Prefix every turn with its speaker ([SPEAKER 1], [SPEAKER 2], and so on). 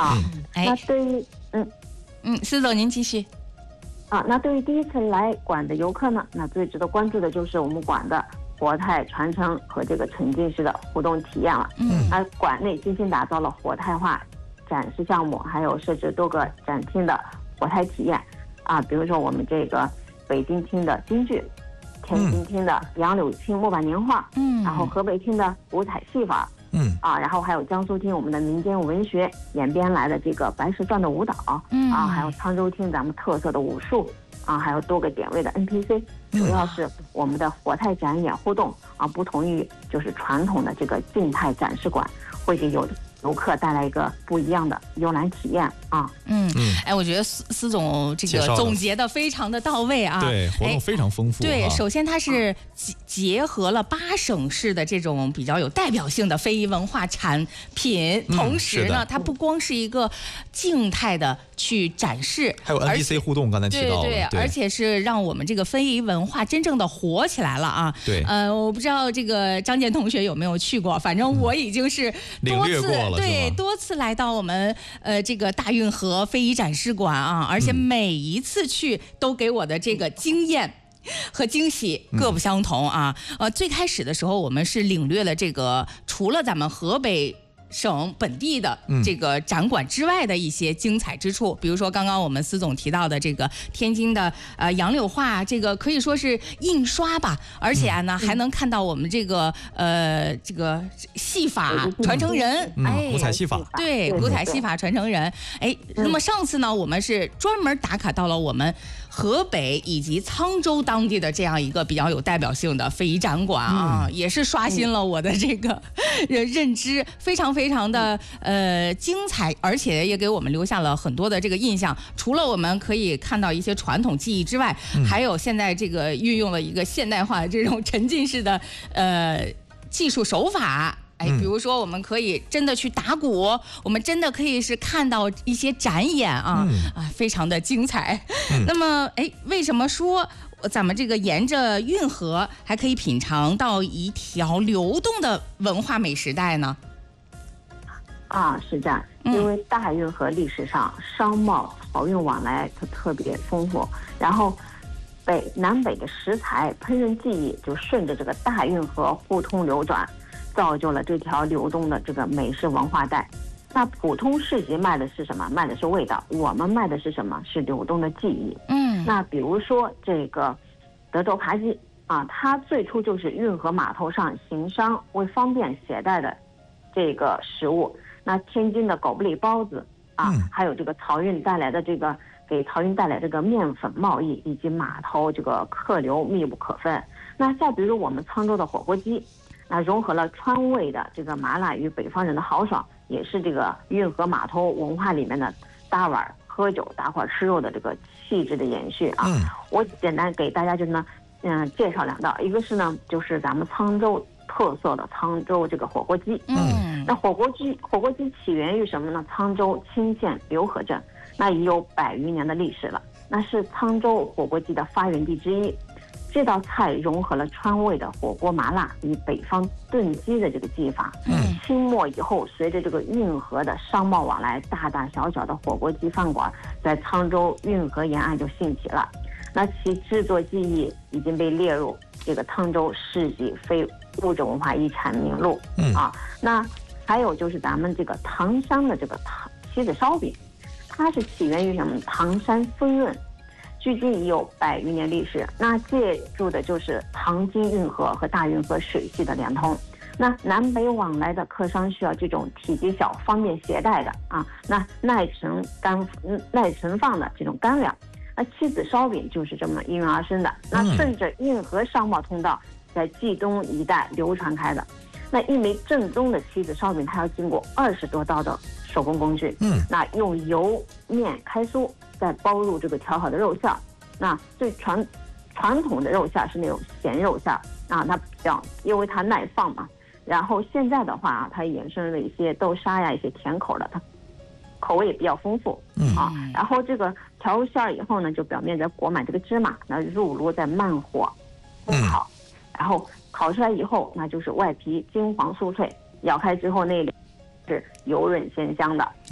[SPEAKER 1] 啊。那对于
[SPEAKER 2] 施总您继续。
[SPEAKER 1] 那对于第一次来馆的游客呢，那最值得关注的就是我们馆的活态传承和这个沉浸式的互动体验了。那馆内精心打造了活态化展示项目，还有设置多个展厅的活态体验比如说我们这个北京厅的京剧，天津厅的杨柳青木板年画，然后河北厅的五彩戏法，然后还有江苏厅我们的民间文学演编来的这个白蛇传的舞蹈，还有沧州厅咱们特色的武术，还有多个点位的 NPC， 主要是我们的活态展演互动不同于就是传统的这个静态展示馆，会给游客带来一个不一样的游览体验
[SPEAKER 2] 我觉得施总这个总结的非常的到位
[SPEAKER 3] 对，活动非常丰富。
[SPEAKER 2] 对，首先它是结合了8省市的这种比较有代表性的非遗文化产品，同时呢，它不光是一个静态的去展示，
[SPEAKER 3] 还有 NPC 互动，刚才提到了，
[SPEAKER 2] 对，而且是让我们这个非遗文化真正的活起来了
[SPEAKER 3] 对，
[SPEAKER 2] 我不知道这个张健同学有没有去过，反正我已经是多次来到我们这个大运河非遗展示馆而且每一次去都给我的这个经验和惊喜各不相同最开始的时候我们是领略了这个除了咱们河北省本地的这个展馆之外的一些精彩之处，比如说刚刚我们施总提到的这个天津的杨柳画，这个可以说是印刷吧，而且呢还能看到我们这个戏法传承人，
[SPEAKER 3] 古彩戏法，
[SPEAKER 2] 对，古彩戏法传承人。那么上次呢，我们是专门打卡到了我们河北以及沧州当地的这样一个比较有代表性的非遗展馆也是刷新了我的这个认知，非常的精彩，而且也给我们留下了很多的这个印象。除了我们可以看到一些传统技艺之外，还有现在这个运用了一个现代化的这种沉浸式的技术手法。比如说我们可以真的去打鼓，我们真的可以是看到一些展演非常的精彩。那么为什么说咱们这个沿着运河还可以品尝到一条流动的文化美食带呢？
[SPEAKER 1] 是这样，因为大运河历史上商贸漕运往来它特别丰富，然后南北的食材烹饪技艺就顺着这个大运河互通流转，造就了这条流动的这个美食文化带。那普通市集卖的是什么？卖的是味道，我们卖的是什么？是流动的记忆。那比如说这个德州扒鸡它最初就是运河码头上行商为方便携带的这个食物。那天津的狗不理包子还有这个漕运带来的这个给漕运带来这个面粉贸易以及码头这个客流密不可分。那再比如我们沧州的火锅鸡，那融合了川味的这个麻辣与北方人的豪爽，也是这个运河码头文化里面的大碗喝酒大块吃肉的这个气质的延续我简单给大家就是呢介绍2道，一个是呢就是咱们沧州特色的沧州这个火锅鸡。那火锅鸡起源于什么呢？沧州清县浏河镇，那已有100余年的历史了，那是沧州火锅鸡的发源地之一。这道菜融合了川味的火锅麻辣与北方炖鸡的这个技法。清末以后，随着这个运河的商贸往来，大大小小的火锅鸡饭馆在沧州运河沿岸就兴起了。那其制作技艺已经被列入这个沧州世纪非物质文化遗产名录那还有就是咱们这个唐山的这个西子烧饼，它是起源于什么？唐山丰润，距今已有100余年历史。那借助的就是唐津运河和大运河水系的连通。那南北往来的客商需要这种体积小、方便携带的那耐存放的这种干粮。那七子烧饼就是这么应运而生的。那顺着运河商贸通道，在冀东一带流传开的。那一枚正宗的七子烧饼，它要经过20多道的手工工序。那用油面开酥，再包入这个调好的肉馅。那最传统的肉馅是那种咸肉馅它因为它耐放嘛。然后现在的话它衍生了一些豆沙呀，一些甜口的，它口味也比较丰富然后这个调馅以后呢，就表面再裹满这个芝麻，那入炉再慢火烘烤，然后烤出来以后，那就是外皮金黄酥脆，咬开之后那里是油润鲜香的。